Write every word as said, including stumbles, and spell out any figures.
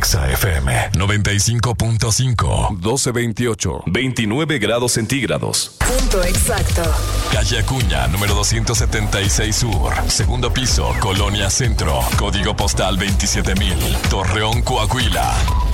Exa F M noventa y cinco punto cinco. doce veintiocho. veintinueve grados centígrados. Punto exacto. Calle Acuña, número doscientos setenta y seis Sur. Segundo piso, Colonia Centro. Código postal veintisiete mil. Torreón, Coahuila.